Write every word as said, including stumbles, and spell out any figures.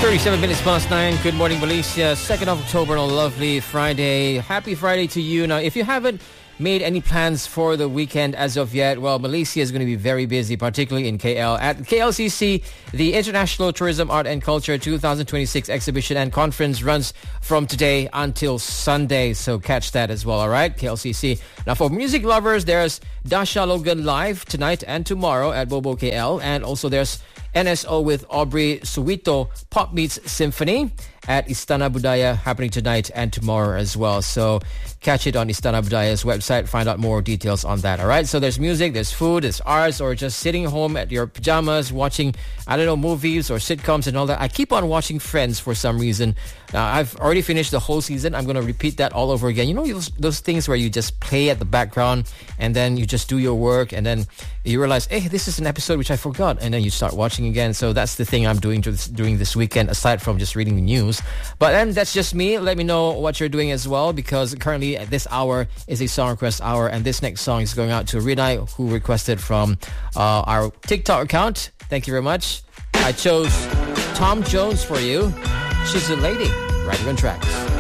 thirty-seven minutes past nine. Good morning, Malaysia. second of October on a lovely Friday. Happy Friday to you. Now, if you haven't made any plans for the weekend as of yet, well, Malaysia is going to be very busy, particularly in K L. At K L C C, the International Tourism, Art and Culture twenty twenty-six exhibition and conference runs from today until Sunday. So catch that as well, all right? K L C C. Now, for music lovers, there's Dasha Logan live tonight and tomorrow at Bobo K L. And also there's N S O with Aubrey Suwito Pop Meets Symphony at Istana Budaya happening tonight and tomorrow as well. So catch it on Istana Budaya's website. Find out more details on that. All right. So there's music, there's food, there's arts, or just sitting home at your pajamas watching, I don't know, movies or sitcoms and all that. I keep on watching Friends for some reason. Now, I've already finished the whole season. I'm going to repeat that all over again. You know, those, those things where you just play at the background and then you just do your work and then you realize, hey, this is an episode which I forgot. And then you start watching again. So that's the thing I'm doing during this weekend, aside from just reading the news. But then that's just me. Let me know what you're doing as well, because currently at this hour is a song request hour. And this next song is going out to Rinai, who requested from uh, our TikTok account. Thank you very much. I chose Tom Jones for you. She's a lady. Riding on Tracks.